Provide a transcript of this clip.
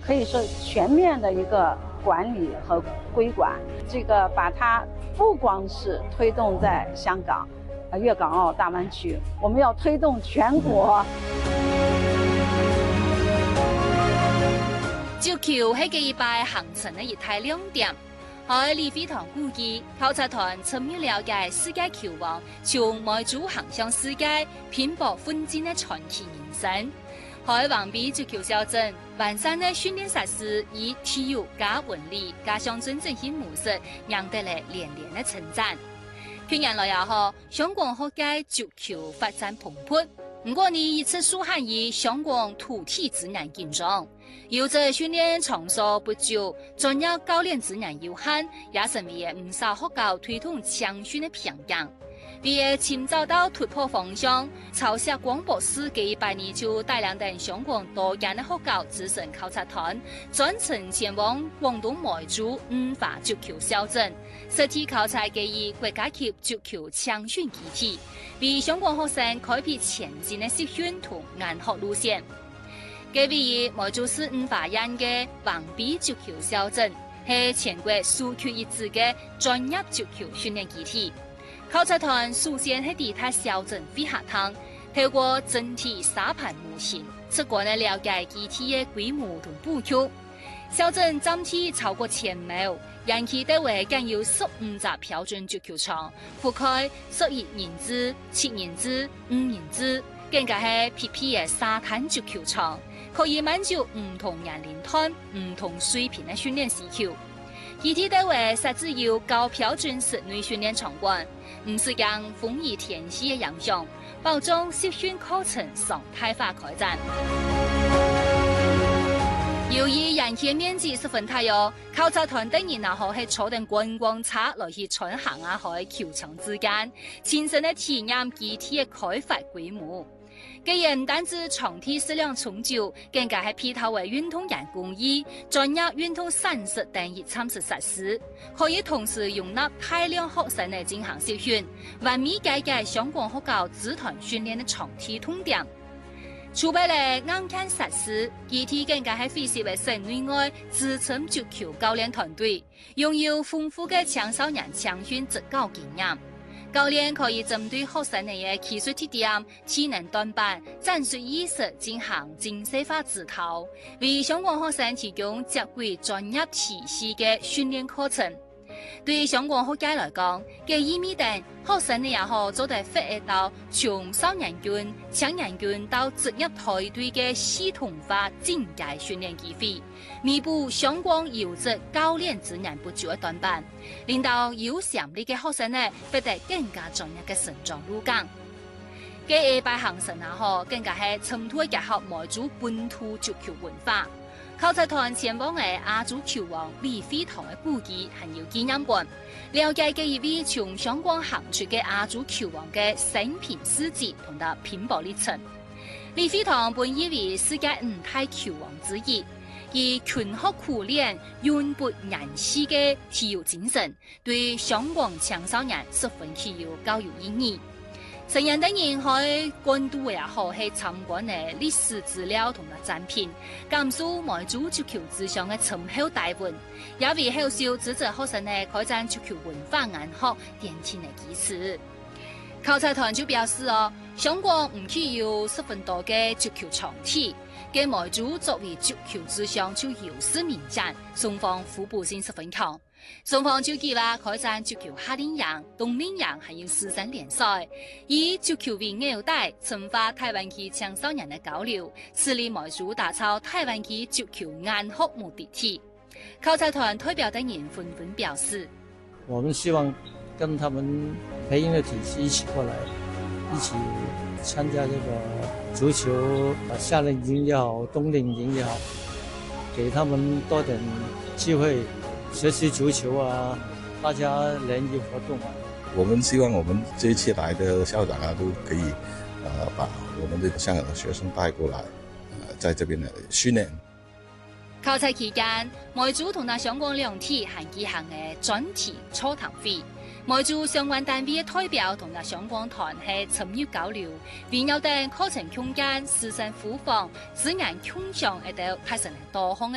可以说全面的一个管理和规管。这个把它不光是推动在香港、粤港澳大湾区，我们要推动全国。 足球係這一擺行程嘅一大亮點。喺李飛堂估計，考察團參與了解世界球王從梅州行向世界拼搏奮戰嘅傳奇人生。喺橫濱足球小鎮完善嘅訓練設施以體育加文理加鄉村振興模式，贏得了連連嘅稱讚。去年來也好，香港學界足球發展蓬勃。不過呢一次書限以香港土地資源緊張，有着訓練場所不足，專業教練資源有限，也成為唔少學校推動強訓的瓶頸。為了尋找到突破方向，曹錫光博士嘅100年就帶領等香港多間的學校資深考察團，專程前往廣東梅州5華足球小鎮，實地考察嘅以國家級足球強訓基地，為香港學生開闢前進的實訓同研學路線。嘅位於梅州市5華縣嘅橫濱足球小鎮，係全國數一數二嘅專業足球訓練基地。考察團首先喺地塔小鎮飛下灘，透過整體沙盤模型，直觀地了解基地嘅規模同布局。小鎮佔地超過1000畝，人氣地位更有15隻標準足球場，覆蓋11人制、7人制、5人制，更加係PP嘅沙灘足球場，可以滿足唔同年齡段、唔同水平嘅訓練需求。基地地位設置有高標準室內訓練場館，唔是讓風雨天氣嘅影響，保障實訓課程常態化開展。由於人氣面積十分大哦，考察團等人然後係坐定觀光車來去巡行啊，喺球場之間，親身嘅體驗基地嘅開發規模。既然唔單止場地質量充足，更加係配套為運動員工藝、專業運動膳食等熱參食設施，可以同時容納大量學生嚟進行實訓，完美解決香港學校組團訓練嘅場地痛點。儲備了硬件設施，基地更加係非設為省內外資深足球教練團隊，擁有豐富嘅青少年強訓執教經驗。教練可以針對學生嘅技術特點、體能短板、戰術意識進行精細化指導，為香港學生提供接軌專業體系嘅訓練課程。對香港學界來講，嘅意味等學生也好做得發展到從少年軍、青年軍到職業隊隊嘅系統化進階訓練機會，彌補香港優質教練資源不足嘅短板，令到有潛力嘅學生呢，獲得更加專業嘅成長路徑。嘅100行程也好，更加係深度結合梅州本土足球文化。考察團前往嘅亞洲球王李飛堂嘅故居很有紀念本，了解嘅一位從香港行出嘅亞洲球王嘅生平事蹟同埋拼搏歷程。李飛堂本以為世界5大球王之一，以勤學苦練、永不言棄嘅體育精神，對香港青少年十分具有教育意義。成人等人喺關注也好，係參觀嘅歷史資料同埋展品，感受梅州足球之上嘅深厚大運，也為後續資質學生嘅開展足球文化研學奠定嘅基礎。考察團就表示香港唔僅有十分多嘅足球場地，嘅梅州作為足球之上就優勢明顯，雙方互補性十分強。雙方就計劃開展足球夏令營、冬令營，還有師生聯賽，以足球為紐帶，深化台灣區青少年的交流，致力梅州打造台灣區足球研學目的地。考察團代表等人紛紛表示： 我們希望跟他們培訓的體系一起過來，一起參加這個足球夏令營也好，冬令營也好，給他們多點機會。學習足球啊，大家聯誼活動啊。 我們希望我們這一次來的校長啊，都可以，把我們的香港的學生帶過來，在這邊的訓練。 考察期間，梅州同香港兩地還舉行嘅專題座談會，梅州相關單位嘅代表同香港團係參與交流，並有等課程空間、師生互訪、資源共享，亦都提升多項嘅